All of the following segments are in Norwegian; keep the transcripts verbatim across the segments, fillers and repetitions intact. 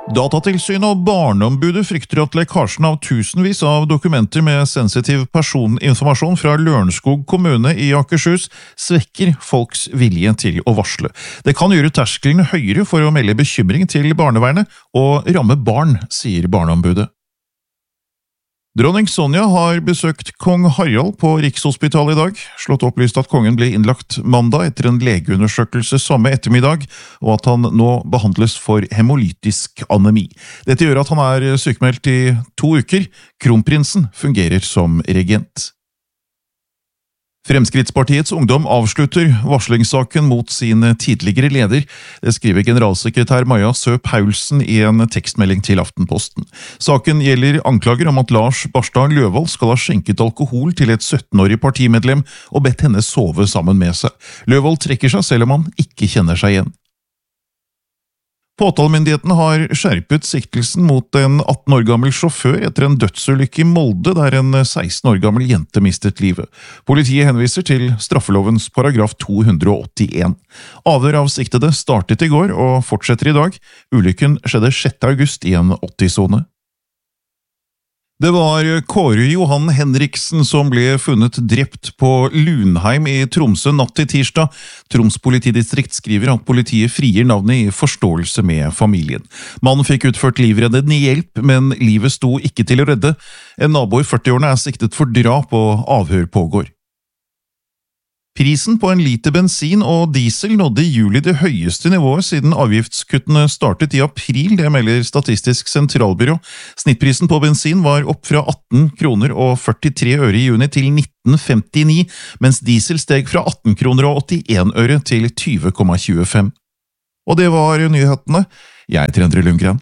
Datatilsynet og Barneombudet frykter at lekkasjen av tusenvis av dokumenter med sensitiv personinformasjon fra Lørenskog kommune i Akershus svekker folks vilje til å varsle. Det kan gjøre terskelen høyere for å melde bekymring til barnevernet og ramme barn, sier Barneombudet. Dronning Sonja har besøkt kong Harald på Rikshospitalet i dag, slått opplyst at kongen ble innlagt mandag etter en legeundersøkelse samme ettermiddag, og at han nå behandles for hemolytisk anemi. Dette gjør at han er sykemeldt i to uker. Kronprinsen fungerer som regent. Fremskrittspartiets ungdom avslutter varslingssaken mot sin tidligere leder. Det skriver generalsekretær Maja Sø Paulsen i en tekstmelding til Aftenposten. Saken gjelder anklager om at Lars Barstad Løvold skal ha skjenket alkohol til et syttenårig partimedlem og bedt henne sove sammen med seg. Løvold trekker seg selv om han ikke kjenner seg igjen. Påtalemyndigheten har skjerpet siktelsen mot en atten år gammel sjåfør etter en dødsulykke i Molde der en seksten år gammel jente mistet livet. Politiet henviser til straffelovens paragraf to hundre åttien. Avhør av siktede startet i går og fortsetter i dag. Ulykken skjedde sjette august i en åtti-sone. Det var Kåre Johan Henriksen som ble funnet drept på Lunheim i Tromsø natt til tirsdag. Troms politidistrikt skriver at politiet frier navnet i forståelse med familien. Mannen fikk utført livreddende hjelp, men livet sto ikke til å redde. En nabo i førti-årene er siktet for drap og avhør pågår. Prisen på en liter bensin og diesel nådde i juli det høyeste nivået siden avgiftskuttene startet i april, det melder Statistisk sentralbyrå. Snittprisen på bensin var opp fra atten kroner og førtitre øre i juni til nitten femtini, mens diesel steg fra atten kroner og åttien øre til tjue komma tjuefem. Og det var nyhetene. Jeg heter Endre Lundgren.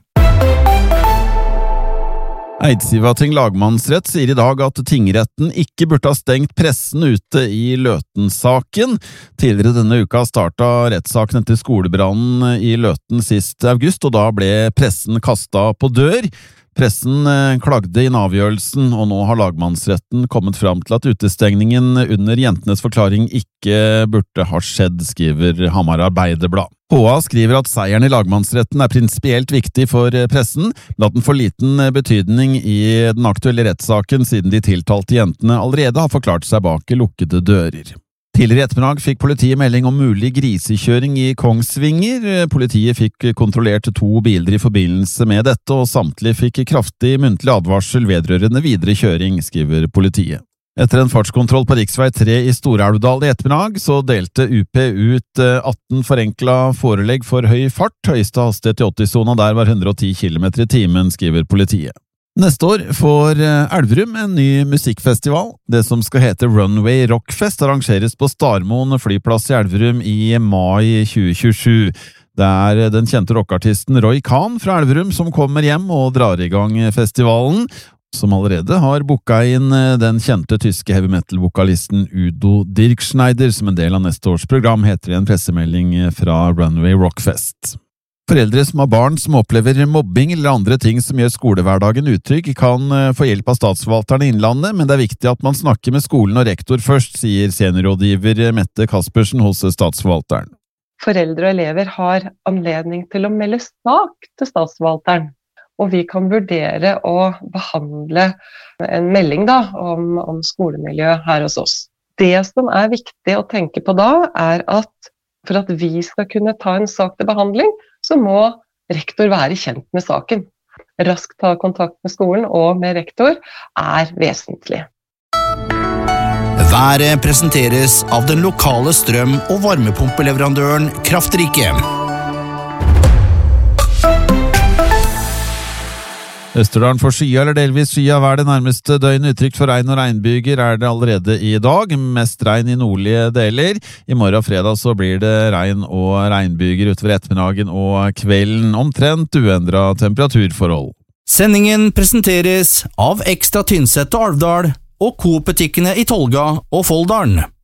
Eidsivating lagmannsrett sier i dag at tingretten ikke burde ha stengt pressen ute i Løten-saken. Tidligere denne uka startet rettssaken etter skolebrannen i Løten sist august, og da ble pressen kastet på dør. Pressen klagde inn avgjørelsen, og nå har lagmannsretten kommet fram til at utestengningen under jentenes forklaring ikke burde ha skjedd, skriver Hamar Arbeiderblad. H A skriver at seieren i lagmannsretten er prinsipielt viktig for pressen, men at den får liten betydning i den aktuelle rettssaken siden de tiltalte jentene allerede har forklart seg bak lukkede dører. Tidligere i ettermiddag fikk politiet melding om mulig grisekjøring i Kongsvinger. Politiet fikk kontrollert to biler i forbindelse med dette, og samtlige fikk kraftig muntlig advarsel vedrørende videre kjøring, skriver politiet. Etter en fartskontroll på riksvei tre i Stor-Elvdal i ettermiddag, så delte U P ut atten forenkla forelegg for høy fart. Høyeste hastighet i åtti-sona der var hundre og ti kilometer i timen, skriver politiet. Neste år får Elverum en ny musikkfestival. Det som skal hete Runway Rockfest arrangeres på Starmoen flyplass i Elverum i mai tjue tjuesju. Det er den kjente rockartisten Roy Khan fra Elverum som kommer hjem og drar i gang festivalen, som allerede har booka inn den kjente tyske heavy metal-vokalisten Udo Dirkschneider som en del av neste års program, heter det i en pressemelding fra Runway Rockfest. Foreldre som har barn som opplever mobbing eller andre ting som gjør skolehverdagen utrygg, kan få hjelp av statsforvalteren i Innlandet, men det er viktig at man snakker med skolen og rektor først, sier seniorrådgiver Mette Kaspersen hos statsforvalteren. Foreldre og elever har anledning til å melde sak til statsforvalteren, og vi kan vurdere å behandle en melding da, om, om skolemiljø her hos oss. Det som er viktig å tenke på da, er at for at vi skal kunne ta en sak til behandling, så må rektor være kjent med saken. Raskt ta kontakt med skolen og med rektor er vesentlig. Været presenteres av den lokale strøm- og varmepumpeleverandøren Kraftrike. Østerdalen får skya eller delvis skya hver det nærmeste døgn. Utrygt for regn og regnbyger er det allerede i dag. Mest regn i nordlige deler. I morgen og fredag så blir det regn og regnbyger utover ettermiddagen og kvelden. Omtrent uendret temperaturforhold. Sendingen presenteres av Ekstra Tynset og Alvdal og Coop-butikkene i Tolga og Folldalen.